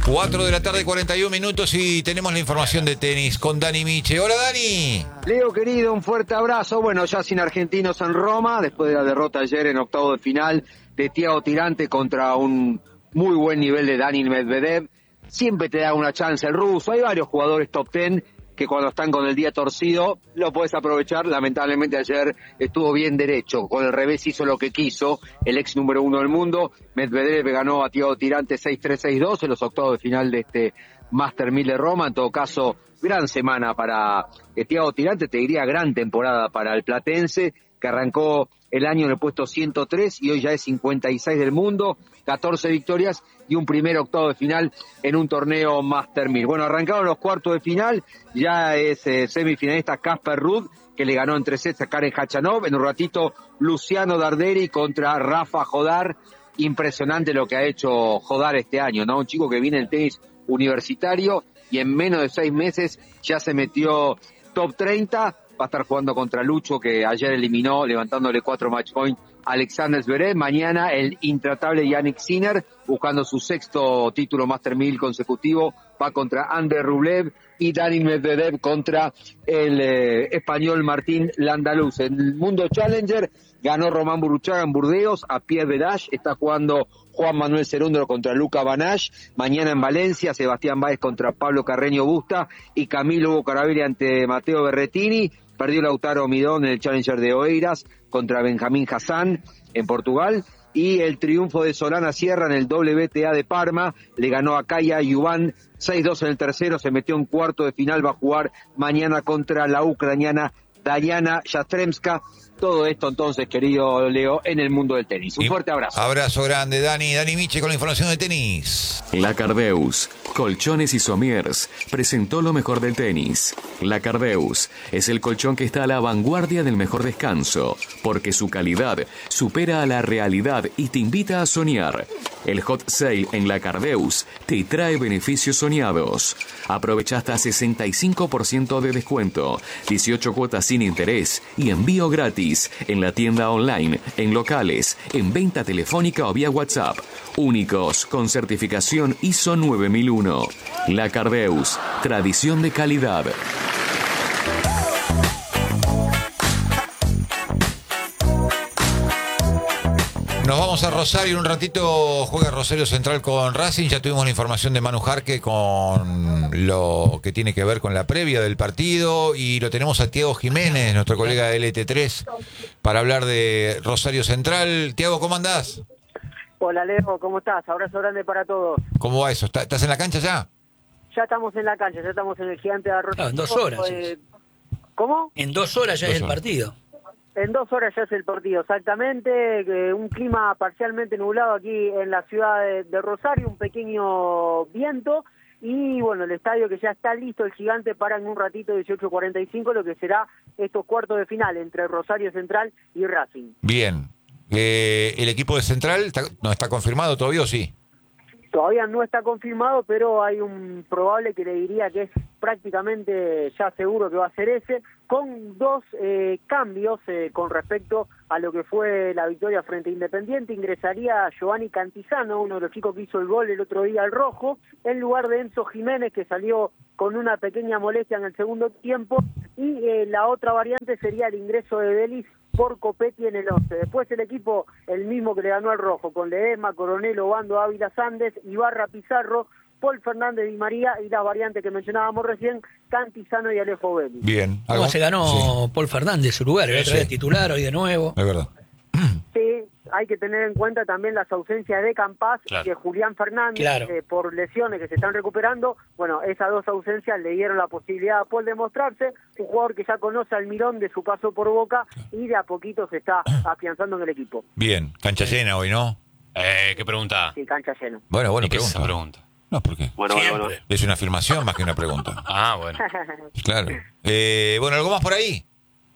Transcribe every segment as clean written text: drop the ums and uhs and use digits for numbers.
4 de la tarde, 41 minutos y tenemos la información de tenis con Dani Miche. Hola, Dani. Leo, querido, un fuerte abrazo. Bueno, ya sin argentinos en Roma, después de la derrota ayer en octavo de final de Thiago Tirante contra un muy buen nivel de Daniil Medvedev. Siempre te da una chance el ruso. Hay varios jugadores top 10 que cuando están con el día torcido lo puedes aprovechar. Lamentablemente ayer estuvo bien derecho, con el revés hizo lo que quiso el ex número 1 del mundo. Medvedev ganó a Thiago Tirante 6-3, 6-2 en los octavos de final de este Master 1000 de Roma. En todo caso, gran semana para Thiago Tirante, te diría gran temporada para el platense, que arrancó el año en el puesto 103 y hoy ya es 56 del mundo, 14 victorias y un primer octavo de final en un torneo Master 1000. Bueno, arrancaron los cuartos de final, ya es semifinalista Casper Ruud, que le ganó en 3 sets a Karen Khachanov. En un ratito, Luciano Darderi contra Rafa Jodar. Impresionante lo que ha hecho Jodar este año, ¿no? Un chico que viene del tenis universitario y en menos de 6 meses ya se metió top 30. Va a estar jugando contra Lucho, que ayer eliminó, levantándole 4 match point a Alexander Zverev. Mañana el intratable Yannick Sinner, buscando su 6º título Master 1000 consecutivo, va contra Andrei Rublev, y Daniil Medvedev contra el español Martín Landaluz. En el Mundo Challenger ganó Román Burruchaga en Burdeos a Pierre Bedache. Está jugando Juan Manuel Cerúndolo contra Luca Banash. Mañana en Valencia, Sebastián Báez contra Pablo Carreño Busta y Camilo Bucaravelli ante Matteo Berrettini. Perdió Lautaro Midón en el Challenger de Oeiras contra Benjamín Hassan en Portugal. Y el triunfo de Solana Sierra en el WTA de Parma, le ganó a Kaya Yuban 6-2 en el tercero, se metió en cuarto de final, va a jugar mañana contra la ucraniana Dayana Yastremska. Todo esto entonces, querido Leo, en el mundo del tenis. Un fuerte abrazo. Abrazo grande, Dani. Dani Miche con la información de tenis. La Cardeus, Colchones y Somiers, presentó lo mejor del tenis. La Cardeus es el colchón que está a la vanguardia del mejor descanso, porque su calidad supera a la realidad y te invita a soñar. El Hot Sale en La Cardeus te trae beneficios soñados. Aprovecha hasta 65% de descuento, 18 cuotas sin interés y envío gratis en la tienda online, en locales, en venta telefónica o vía WhatsApp. Únicos con certificación ISO 9001. La Cardeus, tradición de calidad. Nos vamos a Rosario, en un ratito juega Rosario Central con Racing. Ya tuvimos la información de Manu Jarque con lo que tiene que ver con la previa del partido y lo tenemos a Tiago Jiménez, nuestro colega de LT3, para hablar de Rosario Central. Tiago, ¿cómo andás? Hola Leo, ¿cómo estás? Abrazo grande para todos. ¿Cómo va eso? ¿Estás en la cancha ya? Ya estamos en la cancha, ya estamos en el Gigante de Rosario. En 2 horas. ¿Cómo? En 2 horas ya es el partido. En 2 horas ya es el partido, exactamente. Un clima parcialmente nublado aquí en la ciudad de Rosario, un pequeño viento. Y bueno, el estadio que ya está listo, el Gigante, para en un ratito, 18:45, lo que será estos cuartos de final entre Rosario Central y Racing. Bien. ¿El equipo de Central no está confirmado todavía o sí? Todavía no está confirmado, pero hay un probable que le diría que es prácticamente ya seguro que va a ser ese, con 2 cambios con respecto a lo que fue la victoria frente a Independiente. Ingresaría Giovanni Cantizano, uno de los chicos que hizo el gol el otro día al rojo, en lugar de Enzo Jiménez, que salió con una pequeña molestia en el segundo tiempo, y la otra variante sería el ingreso de Delis por Copetti en el 11. Después el equipo, el mismo que le ganó al rojo, con Ledesma, Coronel, Obando, Ávila, Sandes, Ibarra, Pizarro, Paul Fernández, Di María y las variantes que mencionábamos recién, Cantizano y Alejo Belli. Bien. ¿Cómo se ganó Paul Fernández su lugar? El otro día titular, hoy de nuevo. Es verdad. Sí, hay que tener en cuenta también las ausencias de Campás y de Julián Fernández, por lesiones que se están recuperando. Bueno, esas 2 ausencias le dieron la posibilidad a Paul de mostrarse, un jugador que ya conoce al Mirón de su paso por Boca y de a poquito se está afianzando en el equipo. Bien, cancha llena hoy, ¿no? ¿Qué pregunta? Sí, cancha llena. Bueno, ¿Y qué es esa pregunta? No, ¿por qué? Bueno. Es una afirmación más que una pregunta. Ah, bueno. Claro. Bueno, ¿algo más por ahí?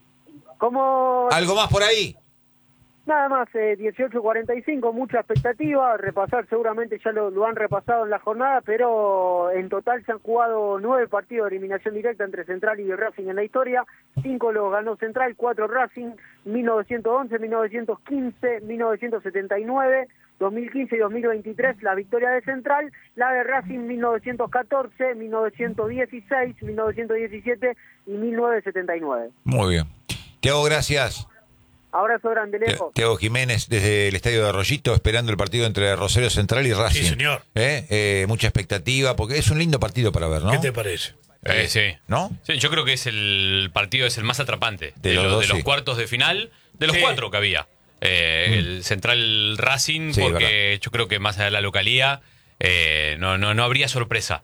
¿Cómo? ¿Algo más por ahí? Nada más, 18:45, mucha expectativa, repasar seguramente ya lo han repasado en la jornada, pero en total se han jugado 9 partidos de eliminación directa entre Central y Racing en la historia, 5 los ganó Central, 4 Racing, 1911, 1915, 1979, 2015 y 2023 la victoria de Central, la de Racing 1914, 1916, 1917 y 1979. Muy bien. Tiago, gracias. Abrazo grande, lejos. Tiago Jiménez desde el estadio de Arroyito esperando el partido entre Rosario Central y Racing. Sí, señor. Mucha expectativa porque es un lindo partido para ver, ¿no? ¿Qué te parece? Sí. ¿No? Sí, yo creo que es el partido es el más atrapante De los dos, cuartos de final, de los 4 que había. El Central Racing, Sí, porque verdad. yo creo que más allá de la localía no habría sorpresa.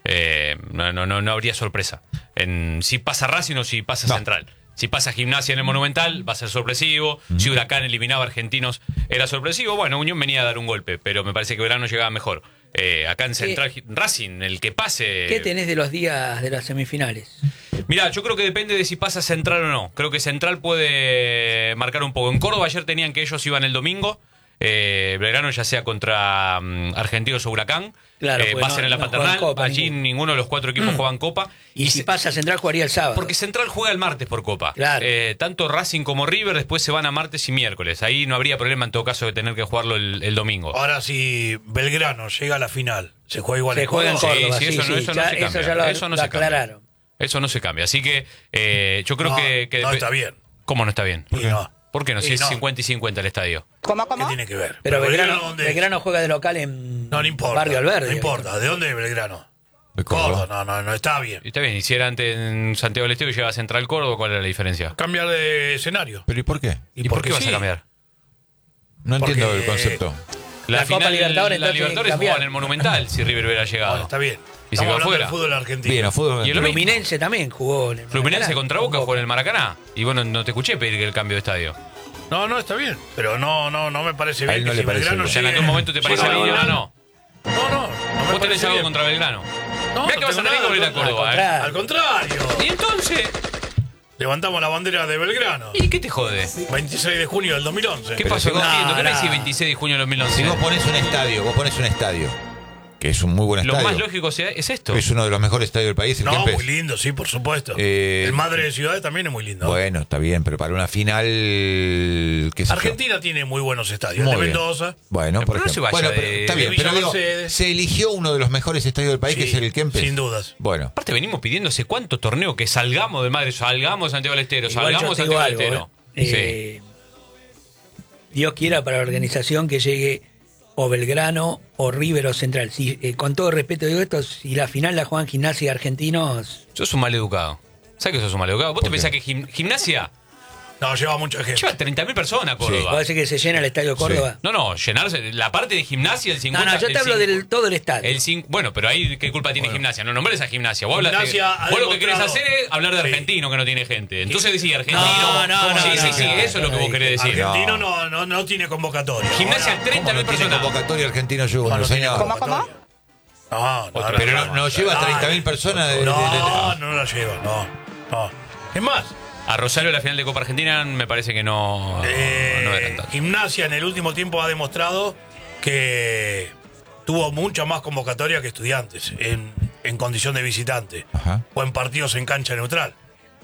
No habría sorpresa en si pasa Racing o si pasa Central. Si pasa Gimnasia en el Monumental, va a ser sorpresivo. Si Huracán eliminaba a Argentinos, era sorpresivo. Bueno, Unión venía a dar un golpe, pero me parece que Belgrano llegaba mejor. Acá en Central Racing, el que pase... ¿Qué tenés de los días de las semifinales? Mirá, yo creo que depende de si pasa Central o no. Creo que Central puede marcar un poco. En Córdoba ayer tenían que ellos iban el domingo. Belgrano ya sea contra Argentinos o Huracán. Claro, va a ser en la Paternal. Copa, allí ninguno de los 4 equipos juegan Copa. Y si pasa Central jugaría el sábado. Porque Central juega el martes por Copa. Claro. Tanto Racing como River después se van a martes y miércoles. Ahí no habría problema en todo caso de tener que jugarlo el domingo. Ahora, si Belgrano llega a la final, ¿se juega igual Se en juega en Córdoba? Córdoba, Sí, sí, eso no se cambia. eso ya lo, Eso no lo se cambia. aclararon. Eso no se cambia. Así que yo creo No, que no está bien. ¿Cómo no está bien? Y no. ¿Por qué no? Si Y es no. 50 y 50 el estadio. ¿Qué tiene que ver? Pero Belgrano, ¿dónde es? Belgrano juega de local en No importa. Barrio Alverde. No importa. ¿De dónde es Belgrano? De Córdoba. Córdoba. No está bien. Y está bien, y si era antes en Santiago del Estero y llegaba a Central Córdoba, ¿cuál era la diferencia? Cambiar de escenario. ¿Pero y por qué? ¿Y por qué vas a cambiar? No entiendo Porque- el concepto. La Copa Libertadores, la entonces, Libertadores cambiar. jugaba en el Monumental si River hubiera llegado. Bueno, está bien. ¿Y si Estamos quedó hablando fuera? del fútbol argentino. Bien, a fútbol. Y el domingo. Fluminense también jugó en el Fluminense Maracaná. contra Boca jugó en el Maracaná. Y bueno, no te escuché pedir el cambio de estadio. No, está bien. Pero no me parece A bien él no que le si parece Belgrano bien. O sea, en llegue- aquel momento te parece llegue a bien, la no. final. No me Vos tenés parece algo bien. contra Belgrano. No, Mirá que vas a tengo tener que volver a nada, Córdoba, Al contrario. Y entonces, Levantamos la bandera de Belgrano. ¿y qué te jode? 26 de junio del 2011. ¿Qué Pero pasó? si No vos- entiendo. ¿Qué me no. decís 26 de junio de 2011? Si vos pones un estadio, que es un muy buen Lo estadio. más lógico es esto. Es uno de los mejores estadios del país, el No, Kempes. muy lindo, sí, por supuesto. El Madre de Ciudades también es muy lindo. Bueno, está bien, pero para una final... ¿qué sé yo? Argentina tiene muy buenos estadios. Muy de bien. Mendoza. Bueno, por Pero no se ejemplo. vaya Bueno, pero de- está bien, de pero Villa digo, Mercedes. se eligió uno de los mejores estadios del país, que es el Kempes. Sin dudas. Bueno, Aparte venimos pidiendo hace cuánto torneo que salgamos de Madre, salgamos de Santiago del Estero, Igual yo salgamos te de digo Santiago del algo, Estero. Dios quiera para la organización que llegue o Belgrano o River o Central. Si, con todo respeto digo esto, si la final la juegan Gimnasia y Argentinos, Sos un maleducado. ¿Sabes que sos un maleducado? ¿Vos te ¿Por pensás qué? que Gimnasia No, lleva mucha gente. lleva 30.000 personas a Córdoba? ¿puede ser que se llena el estadio de Córdoba? No, llenarse. La parte de Gimnasia, el 50... No, yo te hablo del todo el estadio. Bueno, pero ahí, ¿qué culpa tiene Gimnasia? No nombres a Gimnasia. Vos, Gimnasia ha vos lo que querés demostrado- hacer es hablar de Sí. Argentino, que no tiene gente. Entonces decís Argentino. No, Sí, eso es lo que vos querés decir. Argentino no tiene convocatoria. Gimnasia, Ahora, 30.000 ¿cómo no tiene personas. convocatoria Argentino Junior, no tiene señor? convocatoria. No, Pero no lleva 30.000 personas de... No la lleva, no. Es más, A Rosario la final de Copa Argentina me parece que no eran tanto. Gimnasia en el último tiempo ha demostrado que tuvo mucha más convocatoria que Estudiantes en condición de visitante Ajá. o en partidos en cancha neutral.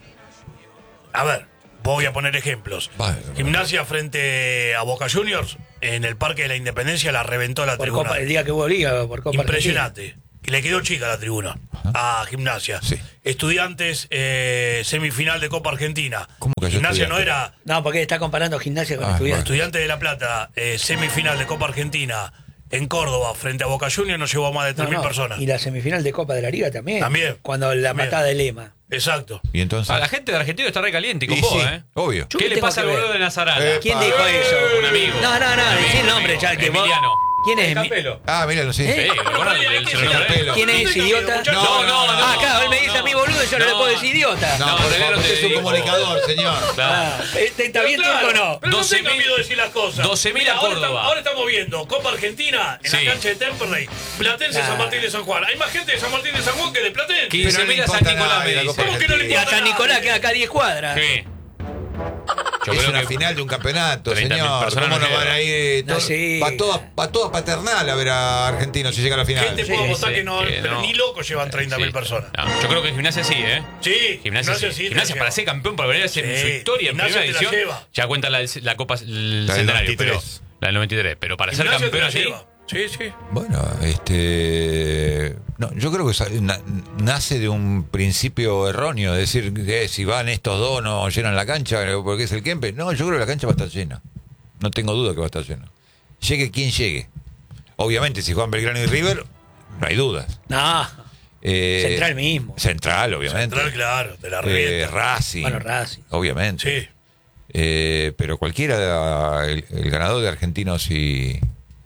A ver, voy a poner ejemplos. Vale. Gimnasia frente a Boca Juniors en el Parque de la Independencia la reventó la Por tribuna. Copa, el día que hubo liga, por Copa Impresionante. Y le quedó chica la tribuna a Gimnasia. Sí. Estudiantes, semifinal de Copa Argentina. ¿Cómo cayó Gimnasia no Estudiantes? era Argentina. No, porque está comparando Gimnasia con Ah, Estudiantes. Estudiantes de La Plata, semifinal de Copa Argentina en Córdoba frente a Boca Juniors, no llevó a más de 3.000 personas. Y la semifinal de Copa de la Liga también. También. Cuando la También. patada de Lema. Exacto. Y entonces... A la gente de Argentina está re caliente con Y vos, sí, ¿eh? obvio. Yo ¿Qué qué le tengo pasa al que ver? boludo de Nazarala? ¿Quién dijo eso? Un amigo. No, decí el nombre, ya que vos. Emiliano. ¿Quién es? Campelo. Ah, míralo, sí. ¿Eh? Sí, ¿lo conocés? El señor Campelo. ¿Quién es ese idiota? No. Ah, claro, él me dice a mí boludo y yo no le puedo decir idiota. No, No, por Belgrano favor, te usted es un dijo. comunicador, señor. Claro. Ah, ¿está bien turco o no? Pero no 12.000 tenga miedo de decir las cosas. 12.000 Mira, a ahora Córdoba. ahora estamos viendo Copa Argentina en Sí. la cancha de Temperley. Platense, San Martín de San Juan. Hay más gente de San Martín de San Juan que de Platense. 15.000 a San importa Nicolás nada me de la dice. Copa ¿Cómo que no le Y a importa San nada? Nicolás queda acá 10 cuadras. ¿Qué? Yo Es creo una que final de un campeonato, 30.000 señor. personas ¿Cómo no no van llegan. a ir? No, sí. Va toda paternal a ver a Argentino si llega a la final. Gente Sí, puede votar sí, que no, que pero no. ni locos llevan 30.000 Sí. personas. No, yo creo que Gimnasia sí, ¿eh? Sí, Gimnasia sí. sí. Gimnasia para ser campeón por primera vez en Sí, su historia en Gimnasia primera te la edición. lleva. Ya cuenta la Copa el La del Centenario, pero 93. La del 93. Pero para ser Gimnasia campeón te la así. lleva. Sí, sí. Bueno, no, yo creo que nace de un principio erróneo, es decir, si van estos dos no llenan la cancha porque es el Kempe. No, yo creo que la cancha va a estar llena. No tengo duda que va a estar llena. Llegue quien llegue. Obviamente, si juegan Belgrano y River, no hay dudas. No, Central mismo. Central, obviamente. Central, claro, te la revienta. Racing. Bueno, Racing. Obviamente. Sí. Pero cualquiera, el ganador de Argentinos y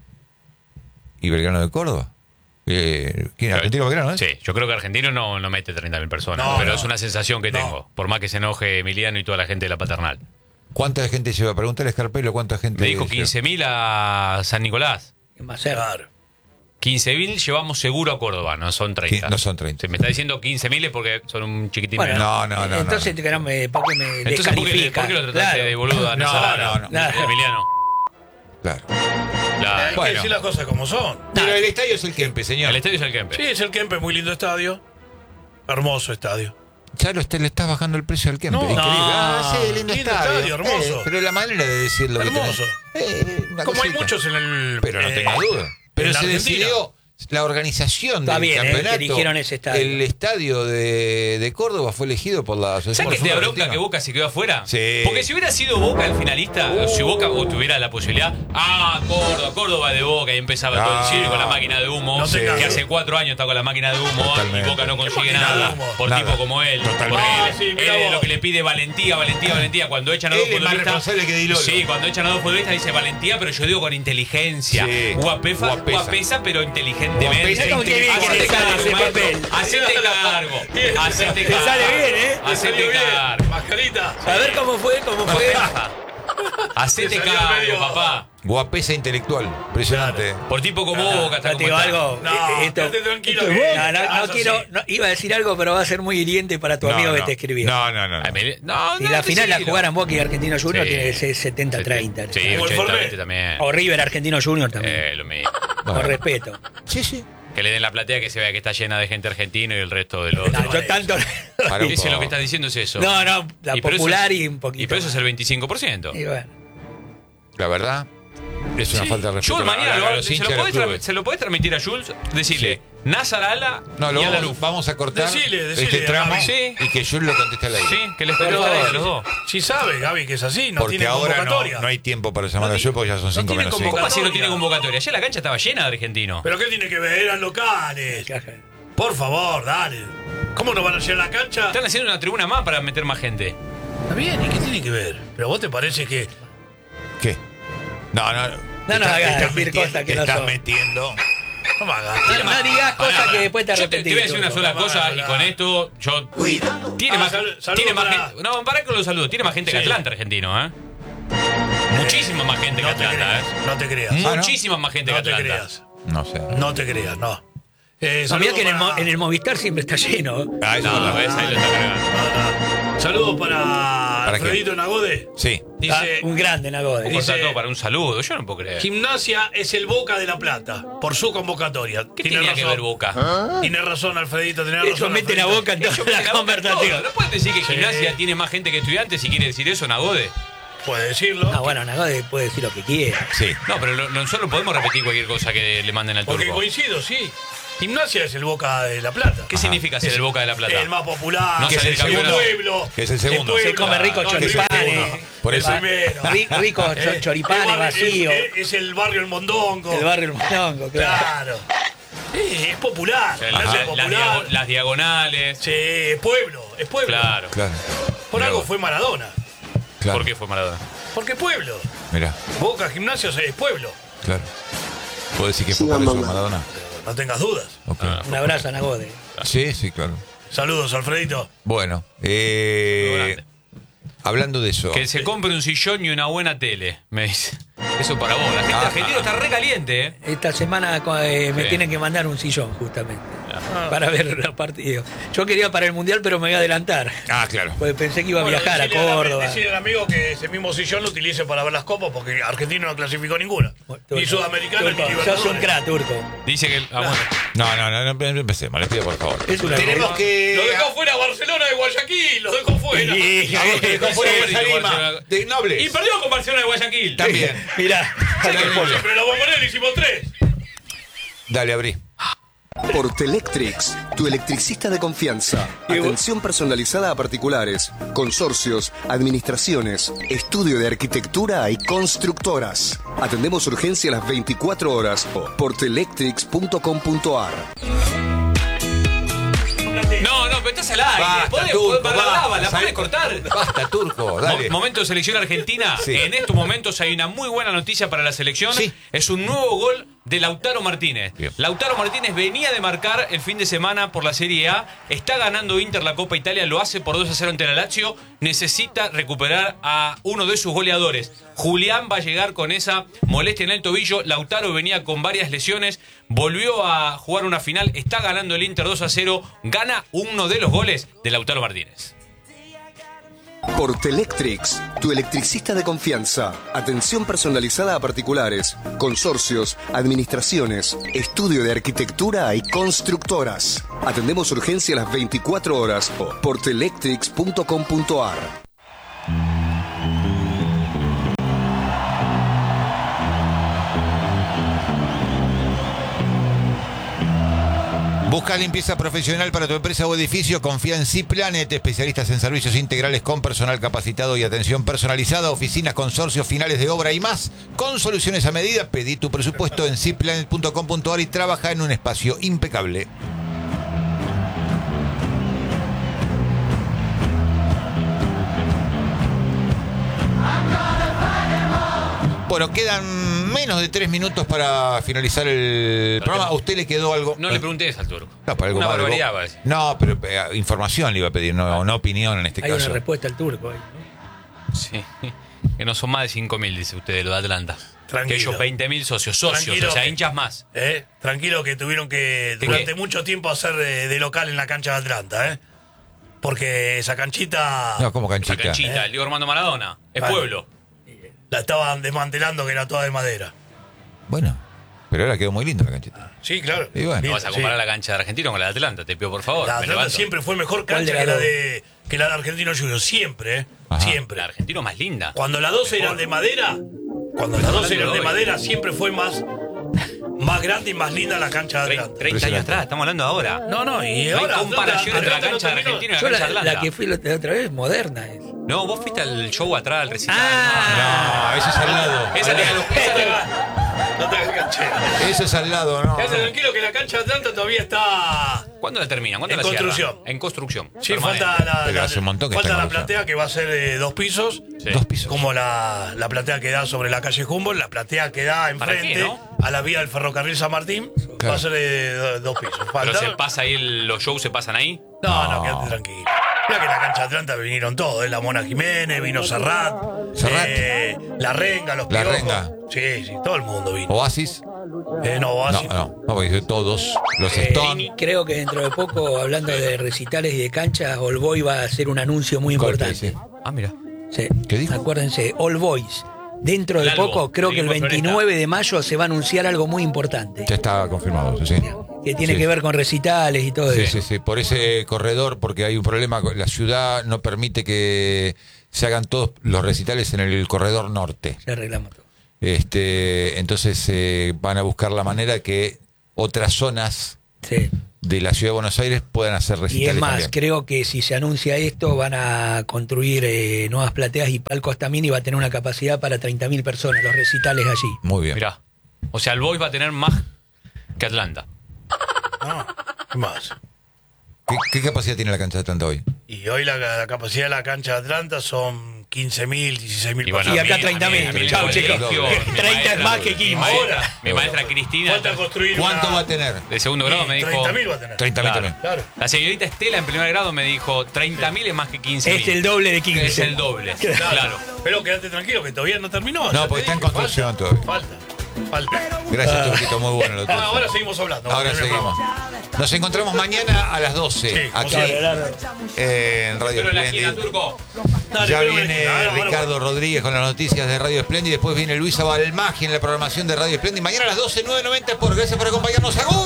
Belgrano de Córdoba. ¿Quién? Argentino Belgrano, ¿eh? Sí, yo creo que Argentino no mete 30.000 personas, No, pero no. es una sensación que tengo, por más que se enoje Emiliano y toda la gente de la paternal. ¿Cuánta gente lleva? Pregúntale a Escarpelo cuánta gente Me dijo lleva. 15.000 a San Nicolás. Es más cerca. Claro. 15.000 llevamos seguro a Córdoba, no son 30. No son 30. Si me está diciendo 15.000 es porque son un chiquitín Bueno, menos. No. Entonces, ¿por qué me Entonces, ¿por qué descalifica? lo trataste Claro. de boludo a No, Nazarala? no. Emiliano. Claro. Claro. Hay que Bueno. decir las cosas como son. Pero el estadio es el Kempe, señor. El estadio es el Kempe. Sí, es el Kempe, muy lindo estadio. Hermoso estadio. Ya le estás bajando el precio al Kempe. No. Increíble. No. Sí, lindo estadio. hermoso. Pero la manera de decirlo. que Hermoso. tenés. Una Como hay cosita. muchos en el. Pero no tengo duda. Pero en la se Argentina. decidió la organización Está del bien, campeonato. que eligieron ese estadio. El estadio de Córdoba fue elegido por la Asociación ¿Sabes que de te da Fútbol bronca que Argentino. Boca se quedó afuera? Sí. Porque si hubiera sido Boca el finalista, o si Boca tuviera la posibilidad, Córdoba de Boca, y empezaba todo el circo con la máquina de humo, No te que cases. hace 4 años está con la máquina de humo, Totalmente. y Boca no consigue máquina de nada humo? por Nada. tipo como él. Totalmente. Porque Sí, él mirá es vos. lo que le pide valentía. Cuando echan a dos Él es más futbolistas. responsable que Di Lolo. Sí, cuando echan a dos futbolistas dice valentía, pero yo digo con inteligencia. Sí. Guapesa, pero inteligentemente. Guapesa, Mirá cómo que bien que Hacete le sale cargo, ese maestro. papel. Hacete cargo. Hacete Te cargo. sale bien, ¿eh? Te Hacete salió bien. cargo. Mascarita. A ver cómo fue. Hacete Te salió cargo, medio- papá. Guapesa intelectual. Impresionante. Por tipo como Boca, está Te como digo está. algo. No, quédate tranquilo que No, estás quiero. así. Iba a decir algo, pero va a ser muy hiriente para tu amigo que te escribió. No. Si la final la decilo. jugaran Boca y Argentino Junior, Sí. tiene que ser 70-30. Sí, Como el 80-20 Forlé. también. O River Argentino Junior también. Lo mismo. Con respeto. Sí. Que le den la platea que se vea que está llena de gente argentina y el resto de los. No, yo tanto. Para un Dice poco. lo que estás diciendo es eso. No, la Y pero popular eso- y un poquito. Y pero eso es el más. 25%. Y bueno. La verdad, es una falta de respeto. Jules mañana a lo- los se, hinchas lo de los podés clubes. se lo podés transmitir a Jules, decirle Nazarala No, y lo a la vamos, luz. vamos a cortar Decile, este tramo Gaby. Sí. y que Jules lo conteste al aire. Sí, que les Pero- pregunte a los dos. Si sabe, Gaby, que es así, no Porque tiene ahora convocatoria. no hay tiempo para llamar No a Jules porque ya son no 5 tiene menos ¿Cómo 5. así no tiene convocatoria? Ayer la cancha estaba llena de argentinos. ¿Pero qué tiene que ver? Eran locales. Por favor, dale. ¿Cómo no van a llenar la cancha? Están haciendo una tribuna más para meter más gente. Está bien, ¿y qué tiene que ver? ¿Pero vos te parece que ¿Qué? No. No nos hagas decir metiendo- cosas que te no estás son. metiendo. no me hagas? No digas cosas Pará, que después te Yo arrepentís. te voy a decir una Turco. sola cosa Pará. y con esto yo. Tiene Ah, más, saludo tiene más para- gente. No, pará con los saludos. Tiene más gente que Sí. Atlanta, argentino, ¿eh? Muchísima más gente que No te Atlanta, creas, ¿eh? no te creas. Ah, ¿no? Muchísima más gente No que te Atlanta. creas. No sé. No te creas, no. No, mirá Saludo que para- en el Movistar siempre está lleno. Ah, eso No, es ves, verdad. ahí lo está cargando. Saludos para ¿Para qué? Alfredito Nagode. Sí. Dice, Un grande, Nagode. Dice- Corta todo para un saludo. Yo no puedo creer. Gimnasia es el Boca de La Plata, por su convocatoria. ¿Qué tenía que ver Boca? Tiene razón, Alfredito, tenés Ellos razón. meten a Alfredito. Boca en Ellos toda meten la la boca en todo. conversación. No puedes decir que Sí. Gimnasia tiene más gente que estudiantes si quiere decir eso, Nagode. Puede decirlo. No, bueno, Nagode puede decir lo que quiera. Sí. No, pero nosotros podemos repetir cualquier cosa que le manden al Porque turco. coincido, sí. Gimnasia es el Boca de La Plata. ¿Qué significa ser el Boca de la Plata? El más popular, No Que es el segundo. pueblo. Que es el segundo. pueblo. Se come rico No, choripanes. Por eso. El primero. Ricos choripanes El barrio- vacíos. Es el barrio El Mondongo. El barrio El Mondongo, claro. Claro. Es popular. O sea, Gimnasia es las popular. las diagonales. Sí, es pueblo. Es pueblo. Claro. Claro. Por Mirá algo vos. fue Maradona. Claro. ¿Por qué fue Maradona? Porque es pueblo. Mirá, Boca, Gimnasia es pueblo. claro. ¿Puedo decir que fue por eso Maradona? No tengas dudas. Ok. Un abrazo a Nagode. Sí, claro. Saludos, Alfredito. Bueno, grande. hablando de eso. Que se compre un sillón y una buena tele, me dice. Eso para vos. La gente argentina está re caliente, ¿eh? Esta semana me Sí. tienen que mandar un sillón, justamente. Para ver los partidos. Yo quería para el Mundial, pero me voy a adelantar. Ah, claro. Porque pensé que iba a Bueno, viajar a decirle Córdoba. Decirle al amigo que ese mismo sillón lo utilice para ver las copas porque Argentina no clasificó ninguna. Ni Sudamericana ni Turco, sos Libertadores. un crack, Turco. Dice que. Ah, bueno. No empecemos, les pido por favor. Tenemos que... Lo dejó fuera Barcelona de Guayaquil, lo dejó fuera. Dejó fuera de Lima, de Nobles. Y perdió con Barcelona de Guayaquil. También. Mirá. Pero la Bombonera hicimos 3. Dale, abrí. Portelectrix, tu electricista de confianza. Atención personalizada a particulares, consorcios, administraciones, estudio de arquitectura y constructoras. Atendemos urgencia a las 24 horas. Portelectrix.com.ar. No, pero estás al aire. Basta, Turco, La puedes cortar. Basta, Turco, dale. Momento de selección argentina. Sí. En estos momentos hay una muy buena noticia para la selección. Sí. Es un nuevo gol de Lautaro Martínez. Bien. Lautaro Martínez venía de marcar el fin de semana por la Serie A. Está ganando Inter la Copa Italia. Lo hace por 2-0 ante la Lazio. Necesita recuperar a uno de sus goleadores. Julián va a llegar con esa molestia en el tobillo. Lautaro venía con varias lesiones. Volvió a jugar una final. Está ganando el Inter 2-0. Gana uno de los goles de Lautaro Martínez. Portelectrix, tu electricista de confianza. Atención personalizada a particulares, consorcios, administraciones, estudio de arquitectura y constructoras. Atendemos urgencia a las 24 horas. Portelectrix.com.ar. Busca limpieza profesional para tu empresa o edificio. Confía en C-Planet, especialistas en servicios integrales con personal capacitado y atención personalizada, oficinas, consorcios, finales de obra y más. Con soluciones a medida, pedí tu presupuesto en cplanet.com.ar y trabaja en un espacio impecable. Bueno, quedan menos de 3 minutos para finalizar el programa. ¿A usted le quedó algo? No le pregunté eso al Turco. No, para algo Una más, barbaridad, algo. parece. No, pero información le iba a pedir, no opinión en este Hay caso. una respuesta al Turco ahí, ¿no? Sí. Que no son más de 5.000, dice usted, de lo de Atlanta. Tranquilo. Que ellos 20.000 socios, Tranquilo. o sea, hinchas más. Tranquilo que tuvieron que ¿De durante qué? mucho tiempo hacer de local en la cancha de Atlanta, porque esa canchita No, como La canchita. canchita, el Diego Armando Maradona. Es Vale. pueblo. la estaban desmantelando, que era toda de madera. Bueno, pero ahora quedó muy lindo la canchita. Sí, claro. Y bueno. No vas a comparar Sí. la cancha de Argentino con la de Atlanta, te pido por favor. La me Atlanta levanto. siempre fue mejor ¿Cuál cancha de que las la de Argentino Junior, siempre, Ajá. siempre. La Argentino más linda. Cuando las dos eran de madera, siempre fue más grande y más linda la cancha de Atlanta. 30 años atrás, estamos hablando ahora. No, y No hay ahora comparación entre la Atlanta no cancha de terminó. Argentino y la Yo cancha de la Atlanta. que fui la otra vez, moderna es. No, vos fuiste al show atrás, al recital. No, eso es al lado. Esa tiene los No te hagas canchero. Eso es al lado, ¿no? Quédate tranquilo que la cancha de Atlanta todavía está. ¿Cuándo la terminan? ¿Cuándo En la cierran? construcción. En construcción. Sí, Permanente. falta Pero hace un montón que falta está en la construcción. platea que va a ser de 2 pisos. Sí. 2 pisos. Como la platea que da sobre la calle Humboldt, la platea que da ¿Para enfrente qué, no? a la vía del ferrocarril San Martín, Claro. va a ser de 2 pisos. Pero Falta- se pasa ahí, los shows se pasan ahí. No, quédate tranquilo. Mira que en la cancha de Atlanta vinieron todos, la Mona Jiménez, vino Serrat, La Renga, los La Piojos. Renga. Sí, todo el mundo vino. Oasis. No, Oasis. No, porque dice todos. Los Stone. Creo que dentro de poco, hablando de recitales y de canchas, All Boys va a hacer un anuncio muy importante. Sí. Ah, mira. Sí. ¿Qué dijo? Acuérdense, All Boys. Dentro de Lalbo, poco, creo que el seguimos, 29 de mayo se va a anunciar algo muy importante. Ya está confirmado eso, sí. Que tiene Sí. que ver con recitales y todo Sí, eso. sí. Por ese corredor, porque hay un problema. La ciudad no permite que se hagan todos los recitales en el corredor norte. Ya arreglamos todo. Entonces van a buscar la manera de que otras zonas Sí. de la ciudad de Buenos Aires puedan hacer Y recitales es más, también. creo que si se anuncia esto, van a construir nuevas plateas y palcos también y va a tener una capacidad para 30.000 personas, los recitales allí. Muy bien. Mirá. O sea, el Boys va a tener más que Atlanta. ¿Qué más? ¿Qué capacidad tiene la cancha de Atlanta hoy? Y hoy la capacidad de la cancha de Atlanta son 15.000, 16.000 Y bueno, Y personas. acá a mí- 30.000. a mí- Chau, a mí- chicos. colegio, mi 30 es maestra- más que 15. Ahora. Mi maestra Cristina, Falta construir ¿Cuánto una- va a tener? de segundo grado, me dijo... 30.000 va a tener. 30.000 Claro. también. Claro. La señorita Estela en primer grado me dijo 30.000 es más que 15.000. Es el doble de 15. Es el doble, claro. Pero quédate tranquilo que todavía no terminó. No, ya te porque está en dije, construcción falta, todavía. Falta. Gracias, Turquito, muy bueno lo tuyo. Ahora seguimos hablando. Ahora Termina el seguimos. programa. Nos encontramos mañana a las 12 Sí, como aquí siempre. en Radio Pero en la esquina, Splendid. Turco. Dale, Ya pero viene bueno, Ricardo Rodríguez con las noticias de Radio Splendid. Después viene Luisa Balmagi en la programación de Radio Splendid. Mañana a las 12, 9:90 por. Gracias por acompañarnos. ¡Agur!